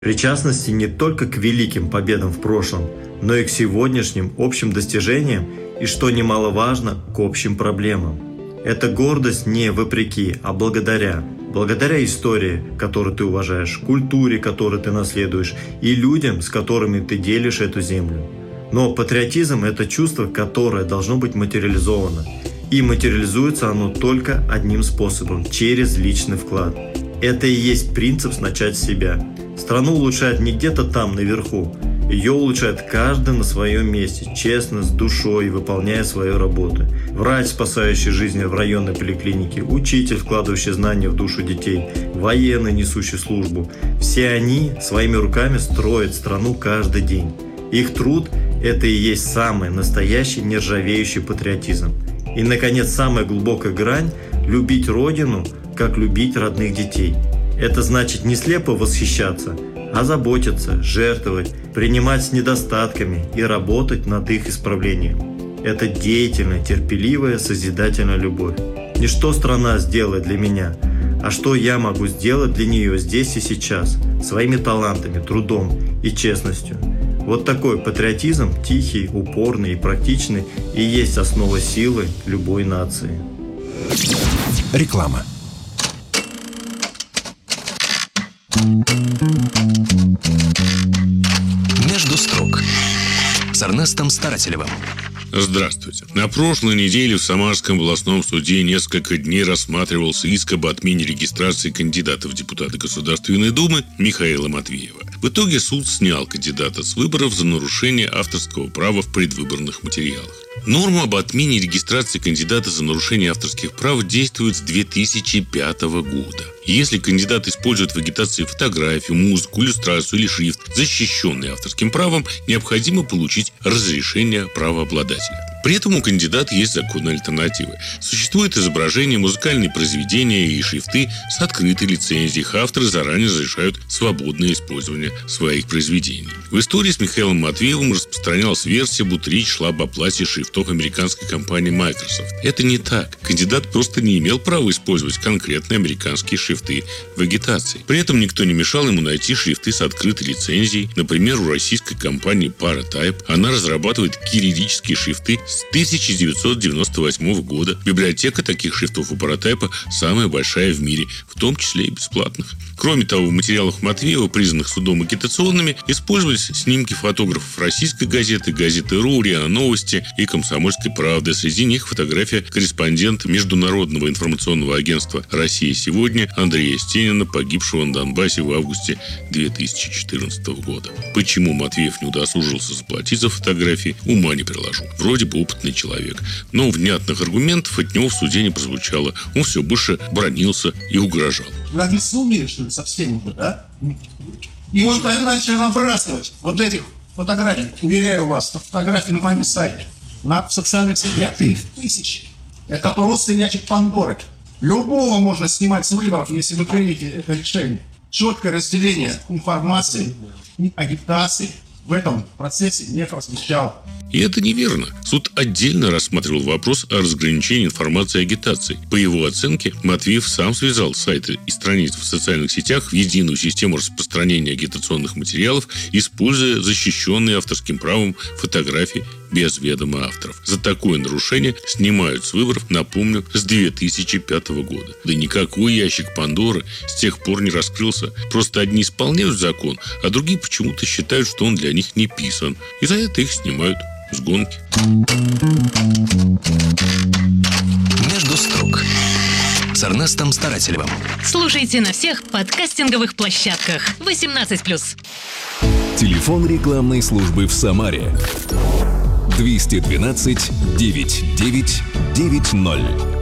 Причастности не только к великим победам в прошлом, но и к сегодняшним общим достижениям и, что немаловажно, к общим проблемам. Это гордость не вопреки, а благодаря. Благодаря истории, которую ты уважаешь, культуре, которую ты наследуешь, и людям, с которыми ты делишь эту землю. Но патриотизм – это чувство, которое должно быть материализовано. И материализуется оно только одним способом – через личный вклад. Это и есть принцип «начать с себя». Страну улучшает не где-то там, наверху. Ее улучшает каждый на своем месте, честно, с душой, выполняя свою работу. Врач, спасающий жизни в районной поликлинике, учитель, вкладывающий знания в душу детей, военный, несущий службу. Все они своими руками строят страну каждый день. Их труд – это и есть самый настоящий нержавеющий патриотизм. И, наконец, самая глубокая грань – любить Родину, как любить родных детей. Это значит не слепо восхищаться, а заботиться, жертвовать, принимать с недостатками и работать над их исправлением. Это деятельная, терпеливая, созидательная любовь. Не что страна сделает для меня, а что я могу сделать для нее здесь и сейчас, своими талантами, трудом и честностью. Вот такой патриотизм, тихий, упорный и практичный, и есть основа силы любой нации. Реклама. Между строк с Эрнестом Старателевым. Здравствуйте. На прошлой неделе в Самарском областном суде несколько дней рассматривался иск об отмене регистрации кандидата в депутаты Государственной Думы Михаила Матвеева. В итоге суд снял кандидата с выборов за нарушение авторского права в предвыборных материалах. Норма об отмене регистрации кандидата за нарушение авторских прав действует с 2005 года. Если кандидат использует в агитации фотографию, музыку, иллюстрацию или шрифт, защищенный авторским правом, необходимо получить разрешение правообладателя. При этом у кандидата есть законные альтернативы. Существует изображение, музыкальные произведения и шрифты с открытой лицензией. Их авторы заранее разрешают свободное использование своих произведений. В истории с Михаилом Матвеевым распространялась версия, будто речь шла об оплате шрифтов американской компании Microsoft. Это не так. Кандидат просто не имел права использовать конкретные американские шрифты в агитации. При этом никто не мешал ему найти шрифты с открытой лицензией. Например, у российской компании Paratype она разрабатывает кириллические шрифты с 1998 года. Библиотека таких шрифтов у Paratype самая большая в мире, в том числе и бесплатных. Кроме того, в материалах Матвеева, признанных судом агитационными, использовались снимки фотографов российской газеты, газеты РУ, РИА Новости и Комсомольской правды. Среди них фотография корреспондента Международного информационного агентства «Россия сегодня» Андрея Стенина, погибшего на Донбассе в августе 2014 года. Почему Матвеев не удосужился заплатить за фотографии, ума не приложу. Вроде бы опытный человек. Но внятных аргументов от него в суде не прозвучало. Он все больше бранился и угрожал. Вы объяснили, что ли, со всеми, да? И он тогда начал набрасывать вот этих фотографий. Уверяю вас, фотографии на моем сайте. На социальных сетях тысячи. Это просто ячек Пандоры. Любого можно снимать с выборов, если вы примете это решение. Четкое разделение информации и агитации в этом процессе не просвещал. И это неверно. Суд отдельно рассматривал вопрос о разграничении информации и агитации. По его оценке, Матвеев сам связал сайты и страницы в социальных сетях в единую систему распространения агитационных материалов, используя защищенные авторским правом фотографии без ведома авторов. За такое нарушение снимают с выборов, напомню, с 2005 года. Да никакой ящик Пандоры с тех пор не раскрылся. Просто одни исполняют закон, а другие почему-то считают, что он для них не писан. И за это их снимают с гонки. Между строк с Эрнестом Старателевым. Слушайте на всех подкастинговых площадках. 18+. Телефон рекламной службы в Самаре. 212 99 90.